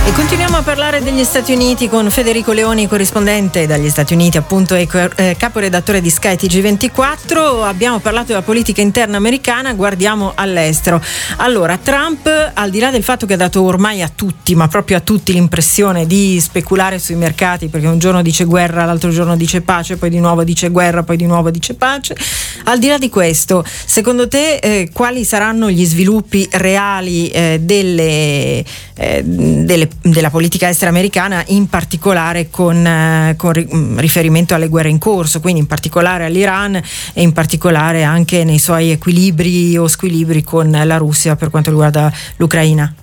E continuiamo a parlare degli Stati Uniti con Federico Leoni, corrispondente dagli Stati Uniti appunto e caporedattore di Sky TG24. Abbiamo parlato della politica interna americana, guardiamo all'estero. Allora, Trump, al di là del fatto che ha dato ormai a tutti, ma proprio a tutti, l'impressione di speculare sui mercati, perché un giorno dice guerra, l'altro giorno dice pace, poi di nuovo dice guerra, poi di nuovo dice pace. Al di là di questo, secondo te quali saranno gli sviluppi reali della politica estera americana, in particolare con riferimento alle guerre in corso, quindi in particolare all'Iran e in particolare anche nei suoi equilibri o squilibri con la Russia per quanto riguarda l'Ucraina?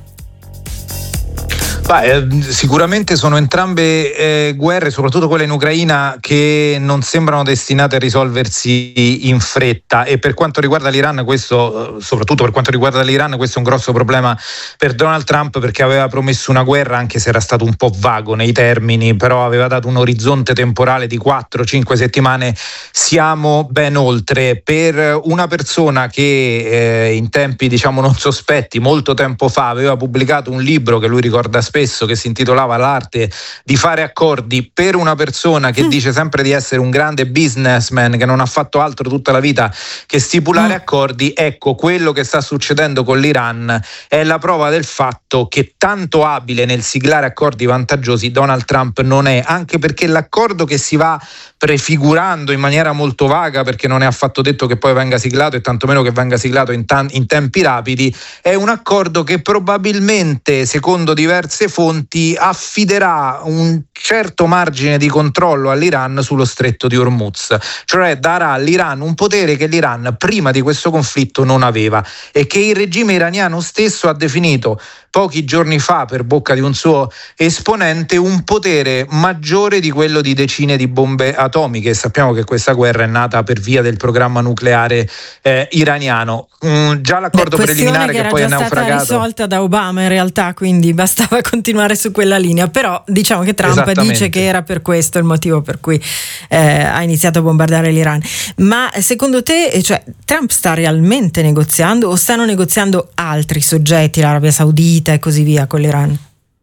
Sicuramente sono entrambe guerre, soprattutto quella in Ucraina, che non sembrano destinate a risolversi in fretta, e per quanto riguarda l'Iran soprattutto per quanto riguarda l'Iran, questo è un grosso problema per Donald Trump, perché aveva promesso una guerra, anche se era stato un po' vago nei termini, però aveva dato un orizzonte temporale di 4-5 settimane. Siamo ben oltre. Per una persona che in tempi non sospetti, molto tempo fa, aveva pubblicato un libro che lui ricorda spesso, che si intitolava L'arte di fare accordi, per una persona che dice sempre di essere un grande businessman, che non ha fatto altro tutta la vita che stipulare accordi, ecco, quello che sta succedendo con l'Iran è la prova del fatto che tanto abile nel siglare accordi vantaggiosi Donald Trump non è, anche perché l'accordo che si va prefigurando in maniera molto vaga, perché non è affatto detto che poi venga siglato e tantomeno che venga siglato in tempi rapidi, è un accordo che probabilmente, secondo diverse fonti, affiderà un certo margine di controllo all'Iran sullo stretto di Hormuz, cioè darà all'Iran un potere che l'Iran prima di questo conflitto non aveva e che il regime iraniano stesso ha definito pochi giorni fa, per bocca di un suo esponente, un potere maggiore di quello di decine di bombe atomiche. Sappiamo che questa guerra è nata per via del programma nucleare iraniano. Già l'accordo preliminare che poi è naufragato, era già stata risolta da Obama in realtà, quindi bastava continuare su quella linea, però diciamo che Trump dice che era per questo il motivo per cui ha iniziato a bombardare l'Iran. Ma secondo te, Trump sta realmente negoziando o stanno negoziando altri soggetti, l'Arabia Saudita e così via, con l'Iran?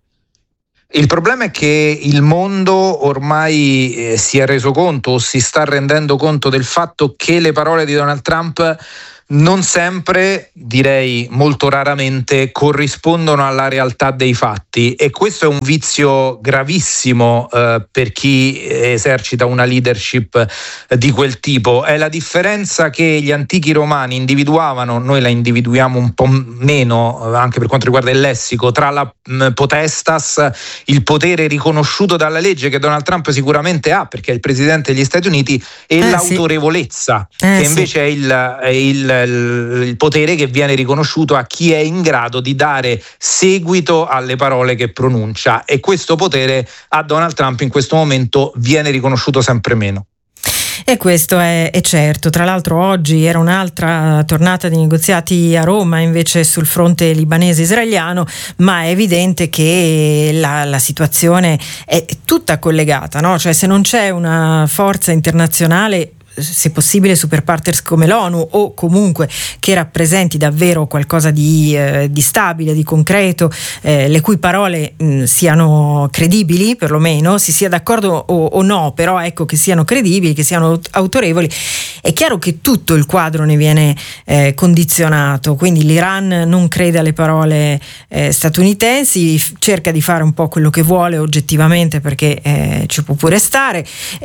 Il problema è che il mondo ormai si è reso conto, o si sta rendendo conto, del fatto che le parole di Donald Trump non sempre, direi molto raramente, corrispondono alla realtà dei fatti, e questo è un vizio gravissimo per chi esercita una leadership di quel tipo. È la differenza che gli antichi romani individuavano, noi la individuiamo un po' meno anche per quanto riguarda il lessico, tra la potestas, il potere riconosciuto dalla legge che Donald Trump sicuramente ha perché è il presidente degli Stati Uniti, e l'autorevolezza che invece è il potere che viene riconosciuto a chi è in grado di dare seguito alle parole che pronuncia, e questo potere a Donald Trump in questo momento viene riconosciuto sempre meno. E questo è certo. Tra l'altro oggi era un'altra tornata di negoziati a Roma invece sul fronte libanese-israeliano, ma è evidente che la situazione è tutta collegata, no? Cioè, se non c'è una forza internazionale, se possibile super partners come l'ONU, o comunque che rappresenti davvero qualcosa di stabile, di concreto, le cui parole siano credibili, perlomeno si sia d'accordo o no, però ecco, che siano credibili, che siano autorevoli, è chiaro che tutto il quadro ne viene condizionato. Quindi l'Iran non crede alle parole statunitensi, cerca di fare un po' quello che vuole oggettivamente, perché ci può pure stare,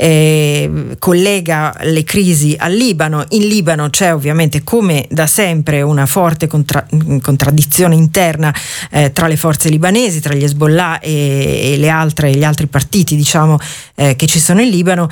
collega le crisi al Libano. In Libano c'è ovviamente, come da sempre, una forte contraddizione interna tra le forze libanesi, tra gli Hezbollah e gli altri partiti, che ci sono in Libano.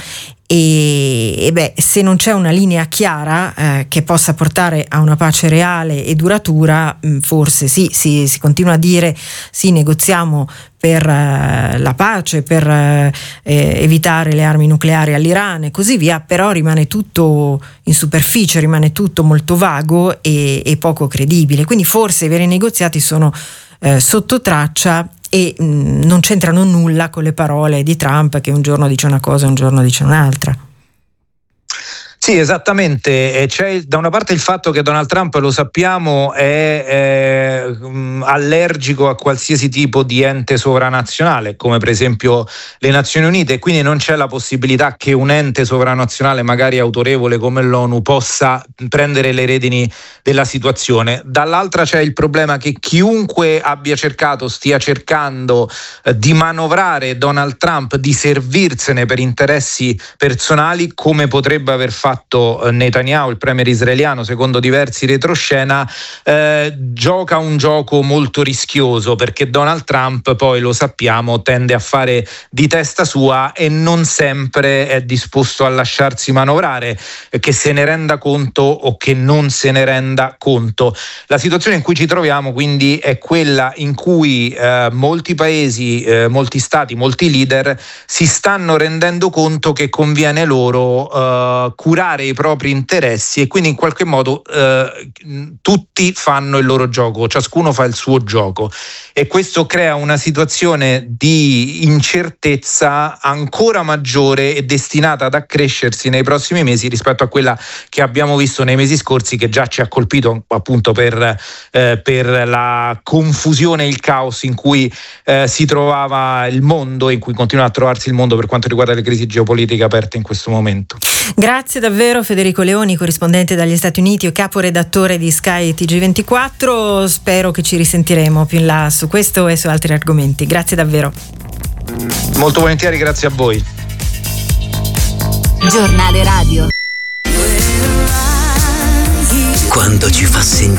E se non c'è una linea chiara che possa portare a una pace reale e duratura, forse si continua a dire sì, negoziamo per la pace, per evitare le armi nucleari all'Iran e così via, però rimane tutto in superficie, rimane tutto molto vago e poco credibile. Quindi forse i veri negoziati sono sotto traccia e non c'entrano nulla con le parole di Trump, che un giorno dice una cosa e un giorno dice un'altra. Sì, esattamente. C'è da una parte il fatto che Donald Trump, lo sappiamo, è allergico a qualsiasi tipo di ente sovranazionale, come per esempio le Nazioni Unite, quindi non c'è la possibilità che un ente sovranazionale magari autorevole come l'ONU possa prendere le redini della situazione. Dall'altra c'è il problema che chiunque abbia cercato, stia cercando di manovrare Donald Trump, di servirsene per interessi personali, come potrebbe aver fatto Netanyahu, il premier israeliano, secondo diversi retroscena, gioca un gioco molto rischioso, perché Donald Trump, poi lo sappiamo, tende a fare di testa sua e non sempre è disposto a lasciarsi manovrare, che se ne renda conto o che non se ne renda conto. La situazione in cui ci troviamo quindi è quella in cui molti paesi, molti stati, molti leader si stanno rendendo conto che conviene loro curare i propri interessi, e quindi in qualche modo tutti fanno il loro gioco, ciascuno fa il suo gioco, e questo crea una situazione di incertezza ancora maggiore e destinata ad accrescersi nei prossimi mesi rispetto a quella che abbiamo visto nei mesi scorsi, che già ci ha colpito appunto per la confusione e il caos in cui si trovava il mondo, in cui continua a trovarsi il mondo per quanto riguarda le crisi geopolitiche aperte in questo momento. Grazie davvero Federico Leoni, corrispondente dagli Stati Uniti e caporedattore di Sky TG24. Spero che ci risentiremo più in là su questo e su altri argomenti. Grazie davvero. Molto volentieri, grazie a voi. Giornale radio. Quando ci fa sentire